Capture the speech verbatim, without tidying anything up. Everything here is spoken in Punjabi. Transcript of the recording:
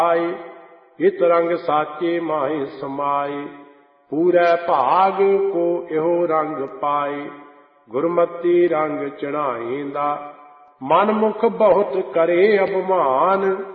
ਆਏ। ਹਿਤ ਰੰਗ ਸਾਚੇ ਮਾਹਿ ਸਮਾਏ, ਪੂਰੈ ਭਾਗ ਕੋ ਇਹੋ ਰੰਗ ਪਾਏ। ਗੁਰਮਤੀ ਰੰਗ ਚੜ੍ਹਾਏਂਦਾ, ਮਨ ਮੁਖ ਬਹੁਤ ਕਰੇ ਅਭਿਮਾਨ।